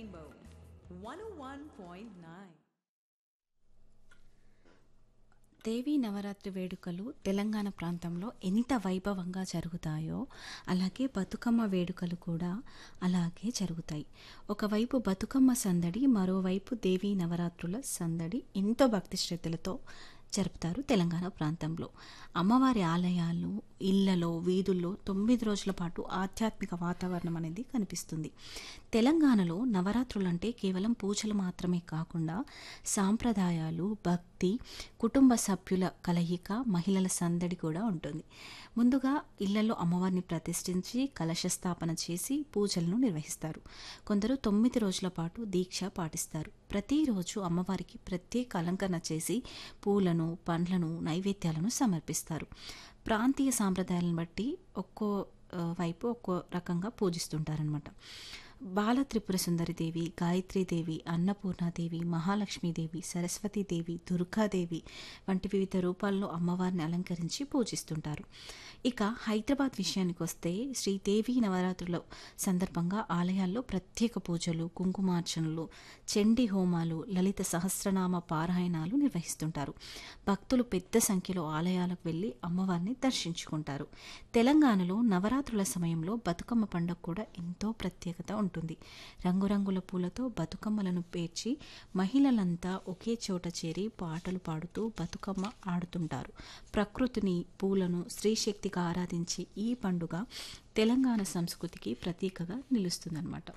Rainbow 101.9. దేవీ నవరాత్రి వేడుకలు తెలంగాణ ప్రాంతంలో ఎంత వైభవంగా జరుగుతాయో అలాగే బతుకమ్మ వేడుకలు కూడా అలాగే జరుగుతాయి. ఒకవైపు బతుకమ్మ సందడి, మరోవైపు దేవీ నవరాత్రుల సందడి ఎంతో భక్తి శ్రద్ధలతో జరుపుతారు తెలంగాణ ప్రాంతంలో. అమ్మవారి ఆలయాలు, ఇళ్లలో, వీధుల్లో 9 రోజుల పాటు ఆధ్యాత్మిక వాతావరణం అనేది కనిపిస్తుంది. తెలంగాణలో నవరాత్రులు అంటే కేవలం పూజలు మాత్రమే కాకుండా సాంప్రదాయాలు, భక్తి, కుటుంబ సభ్యుల కలయిక, మహిళల సందడి కూడా ఉంటుంది. ముందుగా ఇళ్లలో అమ్మవారిని ప్రతిష్ఠించి కలశ స్థాపన చేసి పూజలను నిర్వహిస్తారు. కొందరు 9 రోజుల పాటు దీక్ష పాటిస్తారు. ప్రతిరోజు అమ్మవారికి ప్రత్యేక అలంకరణ చేసి పూలను, పండ్లను, నైవేద్యాలను సమర్పిస్తారు. ప్రాంతీయ సాంప్రదాయాలను బట్టి ఒక్కో వైపు ఒక్కో రకంగా పూజిస్తుంటారనమాట. బాల త్రిపుర సుందరిదేవి, గాయత్రీదేవి, అన్నపూర్ణాదేవి, మహాలక్ష్మీదేవి, సరస్వతీదేవి, దుర్గాదేవి వంటి వివిధ రూపాల్లో అమ్మవారిని అలంకరించి పూజిస్తుంటారు. ఇక హైదరాబాద్ విషయానికి వస్తే శ్రీదేవి నవరాత్రుల సందర్భంగా ఆలయాల్లో ప్రత్యేక పూజలు, కుంకుమార్చనలు, చండీ హోమాలు, లలిత సహస్రనామ పారాయణాలు నిర్వహిస్తుంటారు. భక్తులు పెద్ద సంఖ్యలో ఆలయాలకు వెళ్ళి అమ్మవారిని దర్శించుకుంటారు. తెలంగాణలో నవరాత్రుల సమయంలో బతుకమ్మ పండుగ కూడా ఎంతో ప్రత్యేకత ఉంటుంది. రంగురంగుల పూలతో బతుకమ్మలను పేర్చి మహిళలంతా ఒకే చోట చేరి పాటలు పాడుతూ బతుకమ్మ ఆడుతుంటారు. ప్రకృతిని, పూలను స్త్రీశక్తిగా ఆరాధించే ఈ పండుగ తెలంగాణ సంస్కృతికి ప్రతీకగా నిలుస్తుందన్నమాట.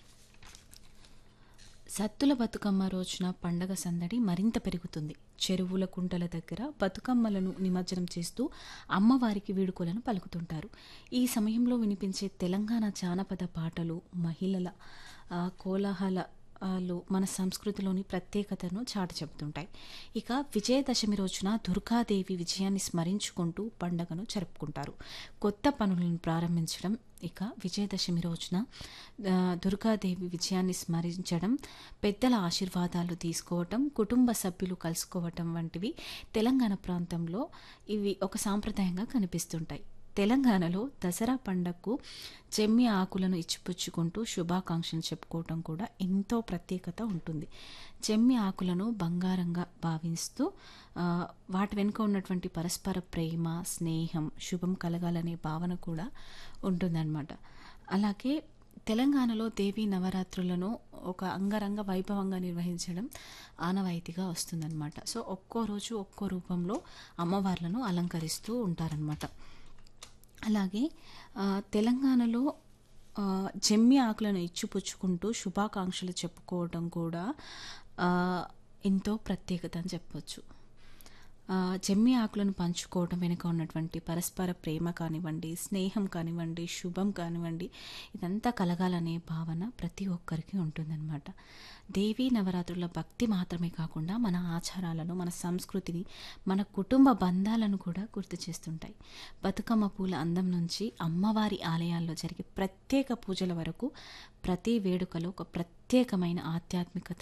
సత్తుల బతుకమ్మ రోజున పండగ సందడి మరింత పెరుగుతుంది. చెరువుల, కుంటల దగ్గర బతుకమ్మలను నిమజ్జనం చేస్తూ అమ్మవారికి వీడుకోలను పలుకుతుంటారు. ఈ సమయంలో వినిపించే తెలంగాణ జానపద పాటలు, మహిళల కోలాహలాలు మన సంస్కృతిలోని ప్రత్యేకతను చాటి చెబుతుంటాయి. ఇక విజయదశమి రోజున దుర్గాదేవి విజయాన్ని స్మరించుకుంటూ పండగను జరుపుకుంటారు. కొత్త పనులను ప్రారంభించడం, ఇక విజయదశమి రోజున దుర్గాదేవి విజయాన్ని స్మరించడం, పెద్దల ఆశీర్వాదాలు తీసుకోవటం, కుటుంబ సభ్యులు కలుసుకోవటం వంటివి తెలంగాణ ప్రాంతంలో ఇవి ఒక సాంప్రదాయంగా కనిపిస్తుంటాయి. తెలంగాణలో దసరా పండగకు జమ్మి ఆకులను ఇచ్చిపుచ్చుకుంటూ శుభాకాంక్షలు చెప్పుకోవటం కూడా ఎంతో ప్రత్యేకత ఉంటుంది. జమ్మి ఆకులను బంగారంగా భావిస్తూ వాటి వెనుక ఉన్నటువంటి పరస్పర ప్రేమ, స్నేహం, శుభం కలగాలనే భావన కూడా ఉంటుందన్నమాట. అలాగే తెలంగాణలో దేవీ నవరాత్రులను ఒక అంగరంగ వైభవంగా నిర్వహించడం ఆనవాయితీగా వస్తుందన్నమాట. సో ఒక్కో రోజు ఒక్కో రూపంలో అమ్మవార్లను అలంకరిస్తూ ఉంటారనమాట. అలాగే తెలంగాణలో జమ్మి ఆకులను ఇచ్చిపుచ్చుకుంటూ శుభాకాంక్షలు చెప్పుకోవడం కూడా ఎంతో ప్రత్యేకత అని చెప్పవచ్చు. జమ్మి ఆకులను పంచుకోవడం వెనుక ఉన్నటువంటి పరస్పర ప్రేమ కానివ్వండి, స్నేహం కానివ్వండి, శుభం కానివ్వండి, ఇదంతా కలగాలనే భావన ప్రతి ఒక్కరికి ఉంటుందన్నమాట. దేవీ నవరాత్రుల భక్తి మాత్రమే కాకుండా మన ఆచారాలను, మన సంస్కృతిని, మన కుటుంబ బంధాలను కూడా గుర్తు చేస్తుంటాయి. బతుకమ్మ పూల అందం నుంచి అమ్మవారి ఆలయాల్లో జరిగే ప్రత్యేక పూజల వరకు ప్రతి వేడుకలో ఒక ప్రత్యేకమైన ఆధ్యాత్మికత